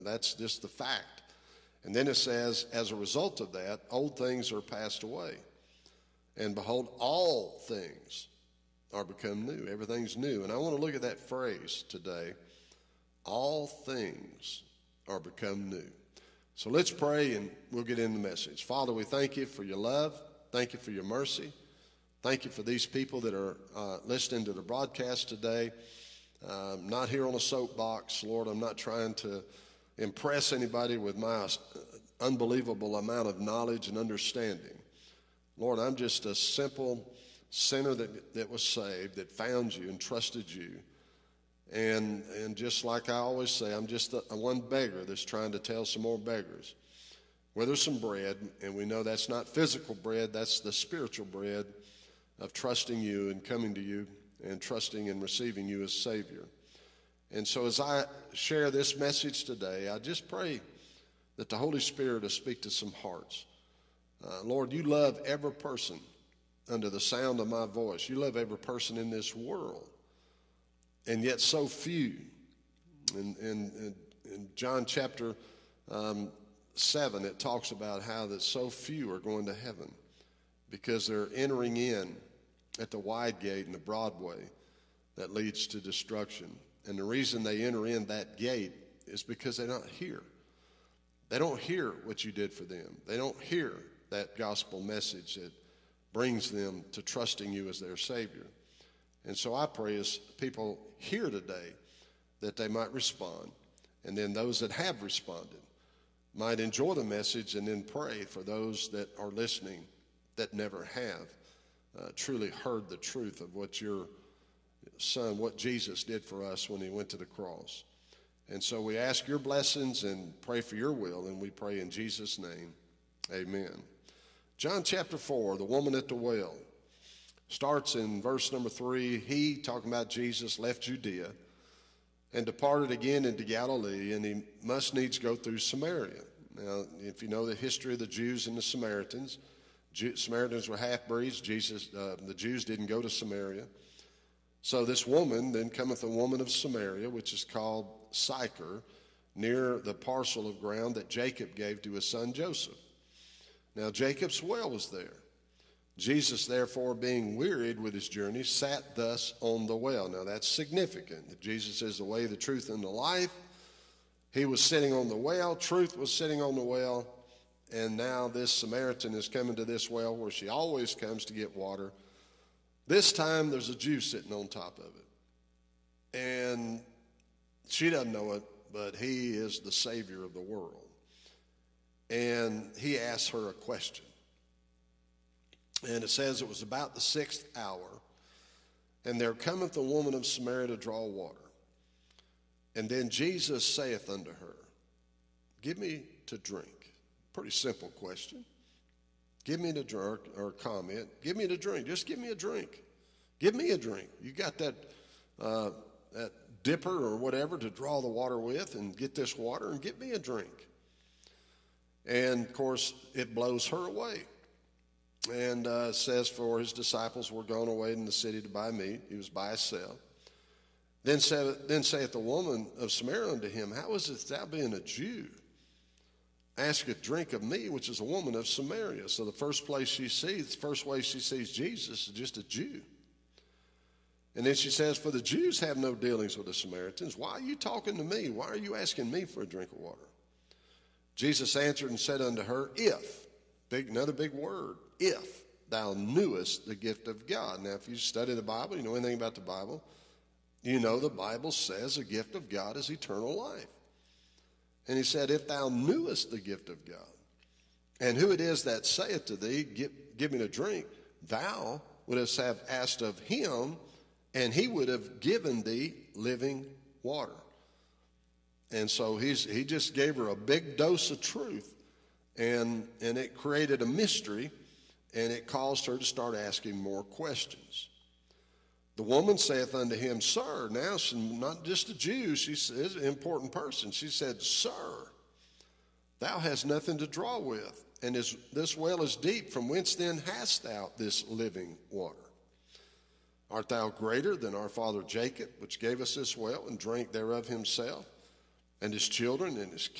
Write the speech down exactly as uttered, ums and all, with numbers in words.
That's just the fact. And then it says, as a result of that, old things are passed away. And behold, all things are become new. Everything's new. And I want to look at that phrase today. All things are become new. So let's pray and we'll get into the message. Father, we thank you for your love. Thank you for your mercy. Thank you for these people that are uh, listening to the broadcast today. Um, not here on a soapbox, Lord. I'm not trying to impress anybody with my unbelievable amount of knowledge and understanding. Lord, I'm just a simple sinner that, that was saved, that found you and trusted you. And and just like I always say, I'm just a, a one beggar that's trying to tell some more beggars where there's some bread, and we know that's not physical bread, that's the spiritual bread of trusting you and coming to you and trusting and receiving you as Savior. And so as I share this message today, I just pray that the Holy Spirit will speak to some hearts. Uh, Lord, you love every person under the sound of my voice. You love every person in this world. And yet so few. In, in, in John chapter um, seven, it talks about how that so few are going to heaven because they're entering in at the wide gate and the broad way that leads to destruction. And the reason they enter in that gate is because they're not here. They don't hear what you did for them. They don't hear that gospel message that brings them to trusting you as their Savior. And so I pray as people here today that they might respond. And then those that have responded might enjoy the message and then pray for those that are listening that never have uh, truly heard the truth of what your Son, what Jesus did for us when he went to the cross. And so we ask your blessings and pray for your will, and we pray in Jesus' name, amen. John chapter four, the woman at the well. Starts in verse number three. He, talking about Jesus, left Judea and departed again into Galilee, and he must needs go through Samaria. Now, if you know the history of the Jews and the Samaritans, Jew, Samaritans were half-breeds. Jesus, uh, the Jews didn't go to Samaria. So this woman, then cometh a woman of Samaria, which is called Sychar, near the parcel of ground that Jacob gave to his son Joseph. Now Jacob's well was there. Jesus, therefore, being wearied with his journey, sat thus on the well. Now, that's significant. Jesus is the way, the truth, and the life. He was sitting on the well. Truth was sitting on the well. And now this Samaritan is coming to this well where she always comes to get water. This time, there's a Jew sitting on top of it. And she doesn't know it, but he is the Savior of the world. And he asks her a question. And it says it was about the sixth hour, and there cometh a woman of Samaria to draw water. And then Jesus saith unto her, give me to drink. Pretty simple question. Give me to drink, or comment. Give me to drink. Just give me a drink. Give me a drink. You got that, uh, that dipper or whatever to draw the water with, and get this water and get me a drink. And, of course, it blows her away. And uh, says, for his disciples were gone away in the city to buy meat. He was by himself. Then, said, then saith the woman of Samaria unto him, how is it thou being a Jew asketh drink of me, which is a woman of Samaria? So the first place she sees, the first way she sees Jesus is just a Jew. And then she says, for the Jews have no dealings with the Samaritans. Why are you talking to me? Why are you asking me for a drink of water? Jesus answered and said unto her, if, big, another big word, if thou knewest the gift of God. Now, if you study the Bible, you know anything about the Bible, you know the Bible says the gift of God is eternal life. And he said, if thou knewest the gift of God, and who it is that saith to thee, give, give me to drink, thou wouldst have asked of him, and he would have given thee living water. And so he's, he just gave her a big dose of truth, and, and it created a mystery, and it caused her to start asking more questions. The woman saith unto him, sir, now she's not just a Jew, she is an important person. She said, sir, thou hast nothing to draw with, and is, this well is deep. From whence then hast thou this living water? Art thou greater than our father Jacob, which gave us this well, and drank thereof himself, and his children and his